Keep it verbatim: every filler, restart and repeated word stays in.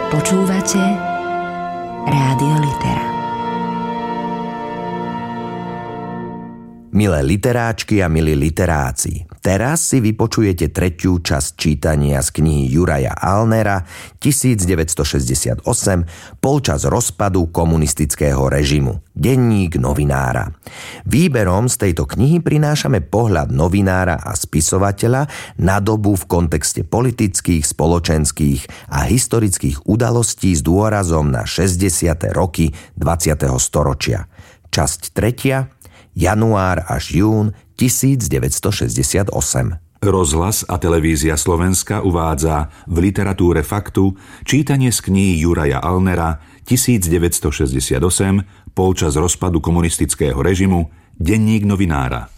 Počúvate Rádio Litera. Milé literáčky a milí literáci, teraz si vypočujete tretiu časť čítania z knihy Juraja Alnera tisícdeväťstošesťdesiatosem Polčas rozpadu komunistického režimu. Denník novinára. Výberom z tejto knihy prinášame pohľad novinára a spisovateľa na dobu v kontexte politických, spoločenských a historických udalostí s dôrazom na šesťdesiate roky dvadsiateho storočia. Časť tretia, január až jún tisícdeväťstošesťdesiatosem. Rozhlas a televízia Slovenska uvádza v literatúre faktu čítanie z knihy Juraja Alnera tisícdeväťstošesťdesiatosem Polčas rozpadu komunistického režimu. Denník novinára.